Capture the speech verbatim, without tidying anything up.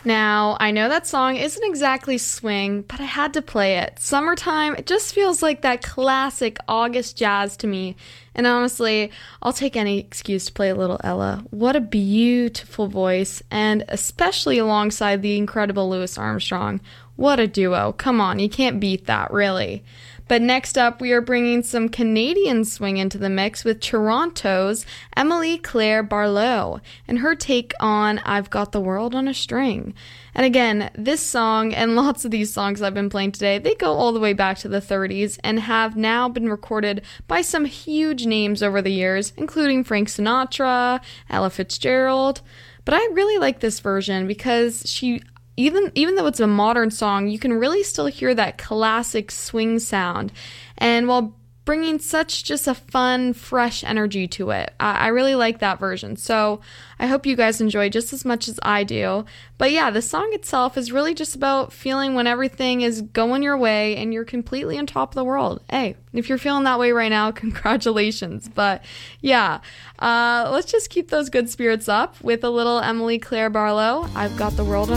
Now, I know that song isn't exactly swing, but I had to play it. Summertime, it just feels like that classic August jazz to me. And honestly, I'll take any excuse to play a little Ella. What a beautiful voice, and especially alongside the incredible Louis Armstrong. What a duo. Come on, you can't beat that, really. But next up, we are bringing some Canadian swing into the mix with Toronto's Emily Claire Barlow and her take on I've Got the World on a String. And again, this song and lots of these songs I've been playing today, they go all the way back to the thirties and have now been recorded by some huge names over the years, including Frank Sinatra, Ella Fitzgerald. But I really like this version because she... Even even though it's a modern song, you can really still hear that classic swing sound. And while bringing such just a fun, fresh energy to it. I, I really like that version. So I hope you guys enjoy just as much as I do. But yeah, the song itself is really just about feeling when everything is going your way and you're completely on top of the world. Hey, if you're feeling that way right now, congratulations. But yeah, uh, let's just keep those good spirits up with a little Emily Claire Barlow. I've Got the World on